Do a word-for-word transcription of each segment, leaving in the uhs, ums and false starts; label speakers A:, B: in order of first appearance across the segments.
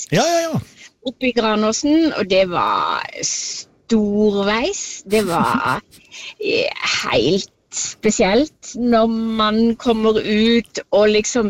A: Ja, ja, ja.
B: Oppe i Granåsen, og det var storveis. Det var helt spesielt når man kommer ut og liksom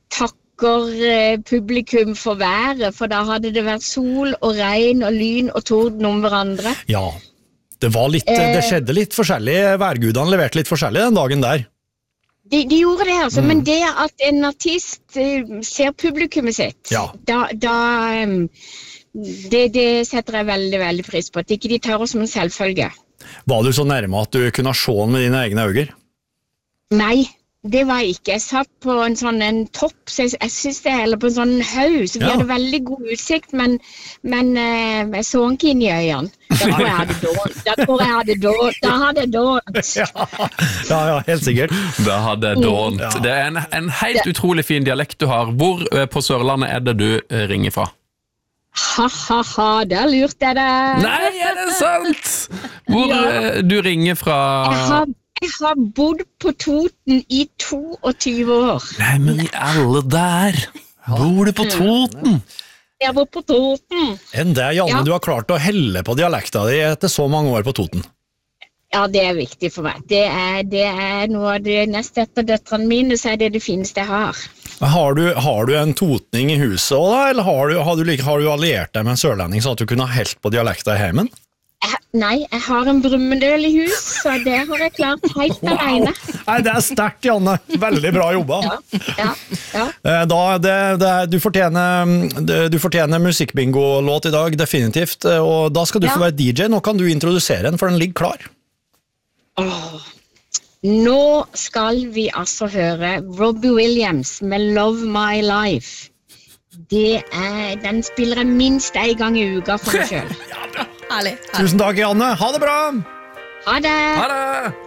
B: takker publikum for været, for da hadde det vært sol og regn og lyn og torden om hverandre.
A: Ja, det var litt, det skjedde litt forskjellig. Værgudene leverte litt forskjellig den dagen der.
B: De, de gjorde det, altså, mm. men det at en artist uh, ser publikummet sitt,
A: ja.
B: da, da um, det, det setter jeg veldig, veldig pris på, at ikke de tar oss som en selvfølge.
A: Var du så nærme at du kunne se den med dine egne øyne?
B: Nei, det var jeg ikke. Jeg satt på en sånn en topp, så jeg, jeg synes det, eller på en sånn haug, så vi ja. hadde veldig god utsikt, men, men uh, jeg så ikke inn i øynene. Da tror jeg hadde dårlig. Da tror jeg hadde dårlig. Da hadde jeg dårlig.
A: Ja, ja, ja, helt sikkert.
C: Da hadde jeg dårlig. Ja. Det er en, en helt utrolig fin dialekt du har. Hvor på Sørlandet er det du ringer fra?
B: Ha, ha, ha, der lurte jeg deg.
C: Nei, er det sant? Hvor ja. du ringer fra...
B: Jeg har, jeg har bodd på Toten i tjueto år.
C: Nei, men i alle der. Bor du på Toten?
B: Jeg var på Toten.
A: Enn det, Janne, ja. du har klart å helle på dialekta di etter så mange år på Toten.
B: Ja, det er viktig for meg. Det er, det er noe av det neste etter døtrene mine, så er det det fineste jeg har.
A: Har du, har du en totning i huset også, da? Eller har du, har, du, har du alliert deg med en sørlending sånn at du kunne ha helt på dialekta i heimen?
B: Jeg, nei, jeg har en Brumunddøl i hus, så det har jeg klart helt wow. alene.
A: Nei, det er sterkt, Janne. Veldig bra jobba.
B: Ja, ja, ja.
A: Da, det, det, du, fortjener, du fortjener musikkbingo-låt i dag, definitivt. Og da skal du ja. få være D J. Nå kan du introdusere den, for den ligger klar.
B: Åh. Nå skal vi altså høre Robbie Williams med Love My Life. Det er, den spiller jeg minst en gang i uka for meg selv.
A: Ja, bra. Herlig, herlig. Tusen takk, Janne. Ha det bra!
B: Ha det!
C: Ha det!